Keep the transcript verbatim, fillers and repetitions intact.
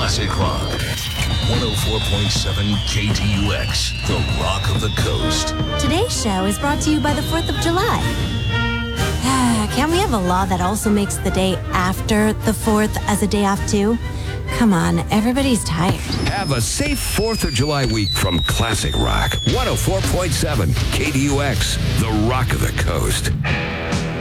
classic rock. one oh four point seven K T U X, the rock of the coast. Today's show is brought to you by the fourth of July. Can't we have a law that also makes the day after the fourth as a day off too? Come on, everybody's tired. Have a safe fourth of July week from Classic Rock. one oh four point seven K D U X, the rock of the coast.